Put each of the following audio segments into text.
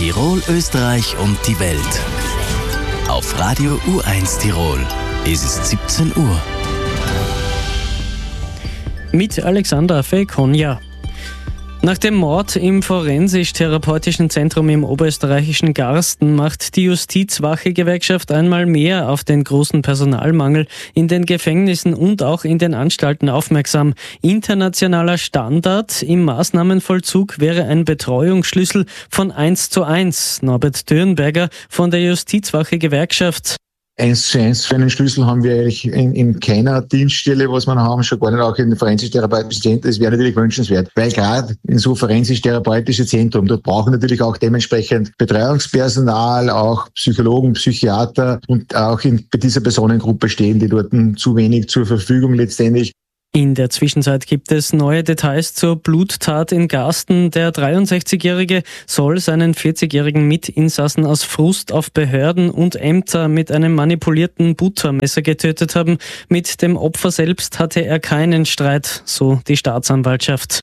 Tirol, Österreich und die Welt. Auf Radio U1 Tirol. Es ist 17 Uhr. Mit Alexandra Fekonja. Nach dem Mord im Forensisch-Therapeutischen Zentrum im oberösterreichischen Garsten macht die Justizwache-Gewerkschaft einmal mehr auf den großen Personalmangel in den Gefängnissen und auch in den Anstalten aufmerksam. Internationaler Standard im Maßnahmenvollzug wäre ein Betreuungsschlüssel von 1:1. Norbert Dürnberger von der Justizwache-Gewerkschaft. 1:1 für einen Schlüssel haben wir eigentlich in keiner Dienststelle, was wir haben, schon gar nicht auch in den forensisch-therapeutischen Zentren. Das wäre natürlich wünschenswert, weil gerade in so forensisch-therapeutische Zentrum, dort brauchen natürlich auch dementsprechend Betreuungspersonal, auch Psychologen, Psychiater und auch bei dieser Personengruppe stehen die dort zu wenig zur Verfügung letztendlich. In der Zwischenzeit gibt es neue Details zur Bluttat in Garsten. Der 63-Jährige soll seinen 40-jährigen Mitinsassen aus Frust auf Behörden und Ämter mit einem manipulierten Buttermesser getötet haben. Mit dem Opfer selbst hatte er keinen Streit, so die Staatsanwaltschaft.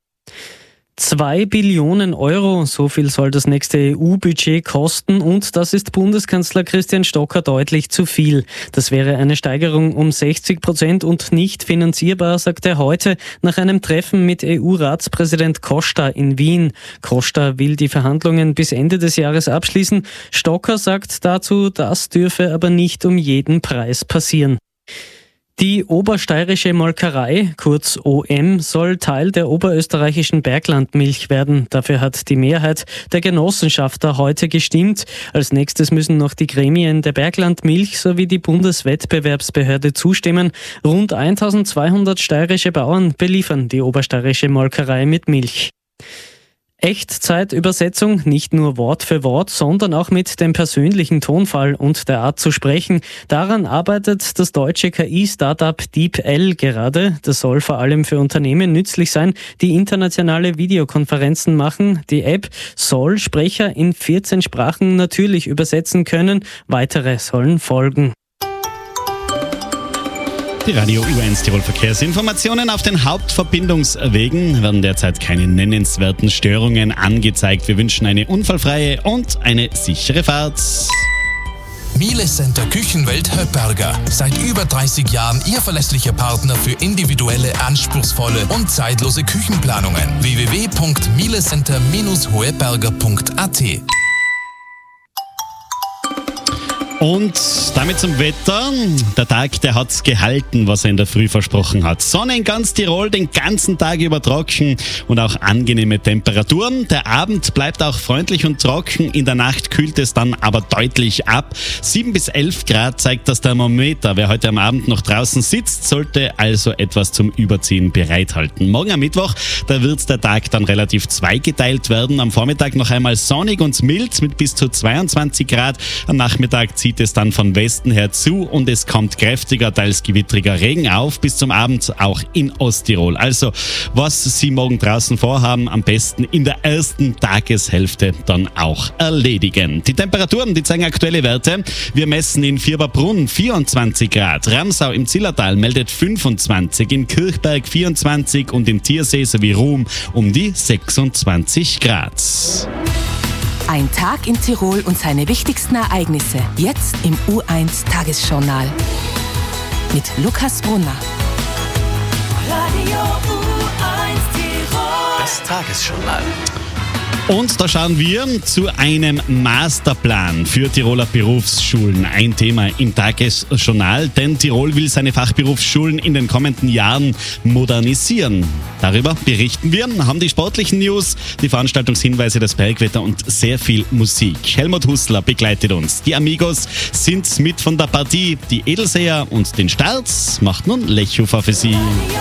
2 Billionen Euro, so viel soll das nächste EU-Budget kosten und das ist Bundeskanzler Christian Stocker deutlich zu viel. Das wäre eine Steigerung um 60% und nicht finanzierbar, sagt er heute nach einem Treffen mit EU-Ratspräsident Costa in Wien. Costa will die Verhandlungen bis Ende des Jahres abschließen. Stocker sagt dazu, das dürfe aber nicht um jeden Preis passieren. Die Obersteirische Molkerei, kurz OM, soll Teil der oberösterreichischen Berglandmilch werden. Dafür hat die Mehrheit der Genossenschafter heute gestimmt. Als nächstes müssen noch die Gremien der Berglandmilch sowie die Bundeswettbewerbsbehörde zustimmen. Rund 1200 steirische Bauern beliefern die Obersteirische Molkerei mit Milch. Echtzeitübersetzung, nicht nur Wort für Wort, sondern auch mit dem persönlichen Tonfall und der Art zu sprechen. Daran arbeitet das deutsche KI-Startup DeepL gerade. Das soll vor allem für Unternehmen nützlich sein, die internationale Videokonferenzen machen. Die App soll Sprecher in 14 Sprachen natürlich übersetzen können. Weitere sollen folgen. Die Radio U1 Tirol Verkehrsinformationen. Auf den Hauptverbindungswegen werden derzeit keine nennenswerten Störungen angezeigt. Wir wünschen eine unfallfreie und eine sichere Fahrt. Miele Center Küchenwelt Höpperger. Seit über 30 Jahren Ihr verlässlicher Partner für individuelle, anspruchsvolle und zeitlose Küchenplanungen. www.mielecenter-hoeberger.at. Und damit zum Wetter. Der Tag, der hat's gehalten, was er in der Früh versprochen hat. Sonne in ganz Tirol, den ganzen Tag über trocken und auch angenehme Temperaturen. Der Abend bleibt auch freundlich und trocken. In der Nacht kühlt es dann aber deutlich ab. 7 bis 11 Grad zeigt das Thermometer. Wer heute am Abend noch draußen sitzt, sollte also etwas zum Überziehen bereithalten. Morgen am Mittwoch, da wird der Tag dann relativ zweigeteilt werden. Am Vormittag noch einmal sonnig und mild mit bis zu 22 Grad. Am Nachmittag zieht es dann von Westen her zu und es kommt kräftiger, teils gewittriger Regen auf, bis zum Abend auch in Osttirol. Also, was Sie morgen draußen vorhaben, am besten in der ersten Tageshälfte dann auch erledigen. Die Temperaturen, die zeigen aktuelle Werte. Wir messen in Vierberbrunn 24 Grad, Ramsau im Zillertal meldet 25, in Kirchberg 24 und in Tiersee sowie Ruhm um die 26 Grad. Ein Tag in Tirol und seine wichtigsten Ereignisse. Jetzt im U1 Tagesjournal. Mit Lukas Brunner. Radio U1 Tirol. Das Tagesjournal. Und da schauen wir zu einem Masterplan für Tiroler Berufsschulen. Ein Thema im Tagesjournal, denn Tirol will seine Fachberufsschulen in den kommenden Jahren modernisieren. Darüber berichten wir, haben die sportlichen News, die Veranstaltungshinweise, das Bergwetter und sehr viel Musik. Helmut Husler begleitet uns. Die Amigos sind mit von der Partie. Die Edelseher und den Start macht nun Lechhofer für Sie.